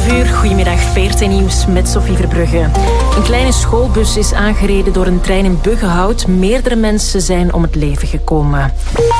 11 uur, goedemiddag, 14 nieuws met Sophie Verbrugge. Een kleine schoolbus is aangereden door een trein in Buggenhout. Meerdere mensen zijn om het leven gekomen.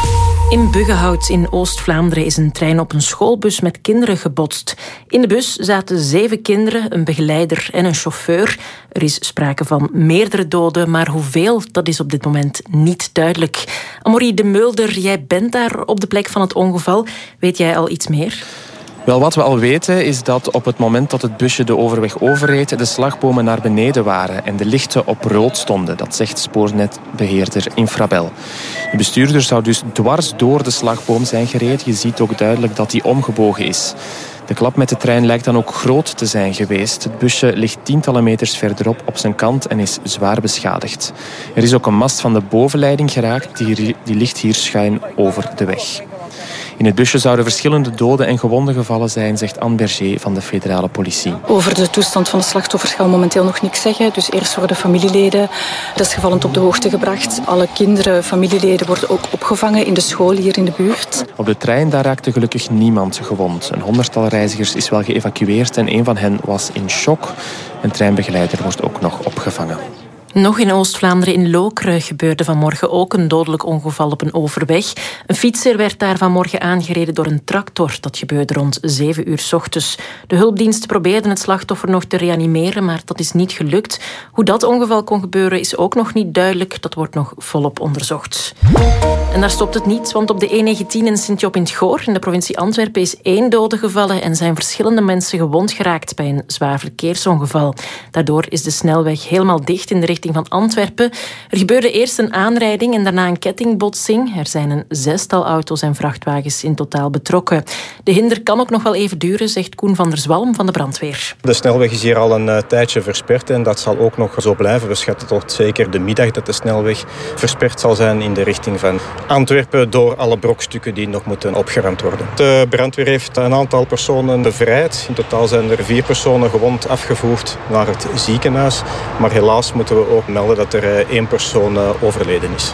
In Buggenhout in Oost-Vlaanderen is een trein op een schoolbus met kinderen gebotst. In de bus zaten 7 kinderen, een begeleider en een chauffeur. Er is sprake van meerdere doden, maar hoeveel, dat is op dit moment niet duidelijk. Amaury de Mulder, jij bent daar op de plek van het ongeval. Weet jij al iets meer? Wel, wat we al weten is dat op het moment dat het busje de overweg overreed, de slagbomen naar beneden waren en de lichten op rood stonden. Dat zegt spoornetbeheerder Infrabel. De bestuurder zou dus dwars door de slagboom zijn gereden. Je ziet ook duidelijk dat hij omgebogen is. De klap met de trein lijkt dan ook groot te zijn geweest. Het busje ligt tientallen meters verderop op zijn kant en is zwaar beschadigd. Er is ook een mast van de bovenleiding geraakt, die ligt hier schuin over de weg. In het busje zouden verschillende doden en gewonden gevallen zijn, zegt Anne Berger van de federale politie. Over de toestand van de slachtoffers gaan we momenteel nog niks zeggen. Dus eerst worden familieleden desgevallend op de hoogte gebracht. Alle kinderen, familieleden worden ook opgevangen in de school hier in de buurt. Op de trein daar raakte gelukkig niemand gewond. Een 100-tal reizigers is wel geëvacueerd en een van hen was in shock. Een treinbegeleider wordt ook nog opgevangen. Nog in Oost-Vlaanderen in Lokeren gebeurde vanmorgen ook een dodelijk ongeval op een overweg. Een fietser werd daar vanmorgen aangereden door een tractor. Dat gebeurde rond 7 uur 's ochtends. De hulpdiensten probeerden het slachtoffer nog te reanimeren, maar dat is niet gelukt. Hoe dat ongeval kon gebeuren is ook nog niet duidelijk. Dat wordt nog volop onderzocht. En daar stopt het niet, want op de E19 in Sint-Job in 't Goor in de provincie Antwerpen is 1 dode gevallen en zijn verschillende mensen gewond geraakt bij een zwaar verkeersongeval. Daardoor is de snelweg helemaal dicht in de richting van Antwerpen. Er gebeurde eerst een aanrijding en daarna een kettingbotsing. Er zijn een 6-tal auto's en vrachtwagens in totaal betrokken. De hinder kan ook nog wel even duren, zegt Koen van der Zwalm van de brandweer. De snelweg is hier al een tijdje versperd en dat zal ook nog zo blijven. We schatten tot zeker de middag dat de snelweg versperd zal zijn in de richting van Antwerpen door alle brokstukken die nog moeten opgeruimd worden. De brandweer heeft een aantal personen bevrijd. In totaal zijn er 4 personen gewond afgevoerd naar het ziekenhuis. Maar helaas moeten we ook melden dat er 1 persoon overleden is.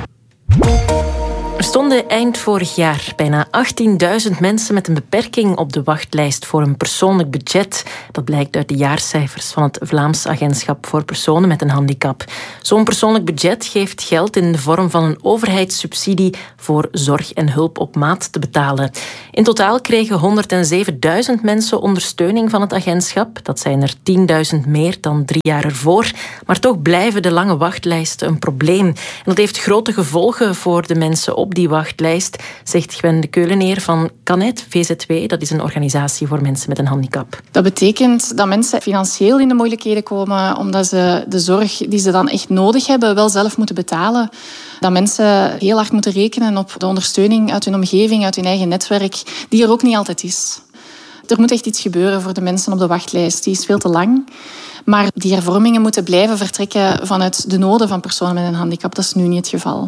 Er stonden eind vorig jaar bijna 18.000 mensen met een beperking op de wachtlijst voor een persoonlijk budget. Dat blijkt uit de jaarcijfers van het Vlaams Agentschap voor Personen met een Handicap. Zo'n persoonlijk budget geeft geld in de vorm van een overheidssubsidie voor zorg en hulp op maat te betalen. In totaal kregen 107.000 mensen ondersteuning van het agentschap. Dat zijn er 10.000 meer dan 3 jaar ervoor. Maar toch blijven de lange wachtlijsten een probleem. En dat heeft grote gevolgen voor de mensen op die wachtlijst, zegt Gwen de Keuleneer van Canet VZW. Dat is een organisatie voor mensen met een handicap. Dat betekent dat mensen financieel in de moeilijkheden komen omdat ze de zorg die ze dan echt nodig hebben wel zelf moeten betalen. Dat mensen heel hard moeten rekenen op de ondersteuning uit hun omgeving, uit hun eigen netwerk, die er ook niet altijd is. Er moet echt iets gebeuren voor de mensen op de wachtlijst. Die is veel te lang. Maar die hervormingen moeten blijven vertrekken vanuit de noden van personen met een handicap. Dat is nu niet het geval.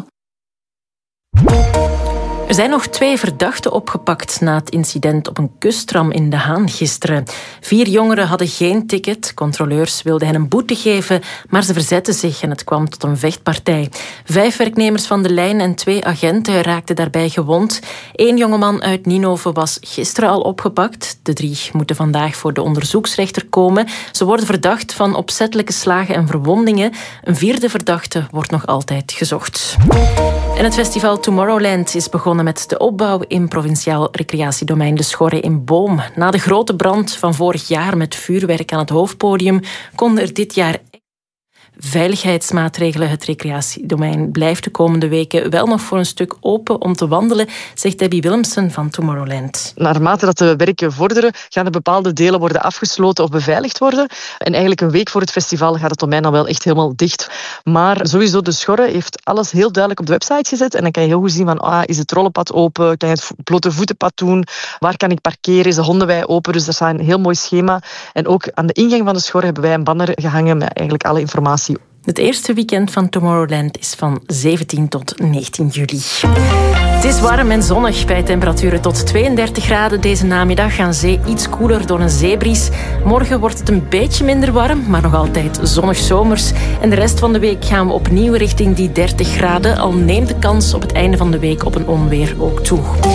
Er zijn nog 2 verdachten opgepakt na het incident op een kusttram in De Haan gisteren. 4 jongeren hadden geen ticket. Controleurs wilden hen een boete geven, maar ze verzetten zich en het kwam tot een vechtpartij. 5 werknemers van de lijn en 2 agenten raakten daarbij gewond. 1 jongeman uit Ninove was gisteren al opgepakt. De 3 moeten vandaag voor de onderzoeksrechter komen. Ze worden verdacht van opzettelijke slagen en verwondingen. Een 4e verdachte wordt nog altijd gezocht. En het festival Tomorrowland is begonnen met de opbouw in provinciaal recreatiedomein De Schorre in Boom. Na de grote brand van vorig jaar met vuurwerk aan het hoofdpodium konden er dit jaar veiligheidsmaatregelen. Het recreatiedomein blijft de komende weken wel nog voor een stuk open om te wandelen, zegt Debbie Willemsen van Tomorrowland. Naarmate dat de werken vorderen, gaan er bepaalde delen worden afgesloten of beveiligd worden. En eigenlijk een week voor het festival gaat het domein dan wel echt helemaal dicht. Maar sowieso, De Schorre heeft alles heel duidelijk op de website gezet. En dan kan je heel goed zien van, is het rollenpad open? Kan je het blote voetenpad doen? Waar kan ik parkeren? Is de hondenwei open? Dus dat is een heel mooi schema. En ook aan de ingang van De Schorre hebben wij een banner gehangen met eigenlijk alle informatie. Het eerste weekend van Tomorrowland is van 17 tot 19 juli. Het is warm en zonnig bij temperaturen tot 32 graden deze namiddag. Aan zee iets koeler door een zeebries. Morgen wordt het een beetje minder warm, maar nog altijd zonnig zomers. En de rest van de week gaan we opnieuw richting die 30 graden. Al neemt de kans op het einde van de week op een onweer ook toe.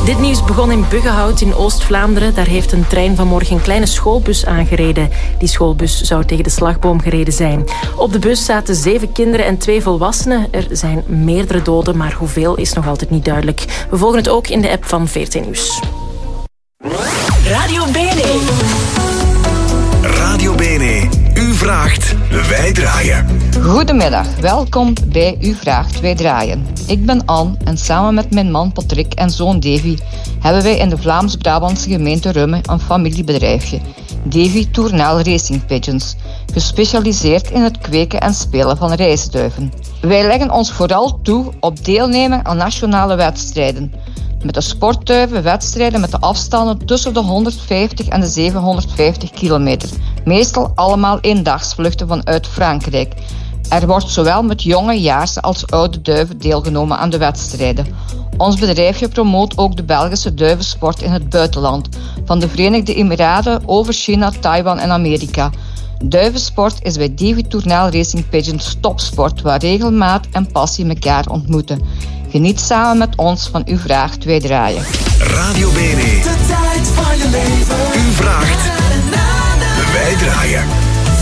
Dit nieuws begon in Buggenhout in Oost-Vlaanderen. Daar heeft een trein vanmorgen een kleine schoolbus aangereden. Die schoolbus zou tegen de slagboom gereden zijn. Op de bus zaten 7 kinderen en 2 volwassenen. Er zijn meerdere doden, maar hoeveel is nog altijd niet duidelijk. We volgen het ook in de app van VRT Nieuws. Radio Bene. Radio Bene. U vraagt, wij draaien. Goedemiddag, welkom bij U vraagt, wij draaien. Ik ben Anne en samen met mijn man Patrick en zoon Davy hebben wij in de Vlaams-Brabantse gemeente Rummen een familiebedrijfje. Davy Tournaal Racing Pigeons, gespecialiseerd in het kweken en spelen van rijstduiven. Wij leggen ons vooral toe op deelnemen aan nationale wedstrijden. Met de sportduiven wedstrijden met de afstanden tussen de 150 en de 750 kilometer. Meestal allemaal eendagsvluchten vanuit Frankrijk. Er wordt zowel met jonge jaarse als oude duiven deelgenomen aan de wedstrijden. Ons bedrijfje promoot ook de Belgische duivensport in het buitenland. Van de Verenigde Emiraten over China, Taiwan en Amerika. Duivensport is bij Davy Tournaal Racing Pigeons topsport waar regelmaat en passie elkaar ontmoeten. Geniet samen met ons van U vraagt, wij draaien. Radio Bene.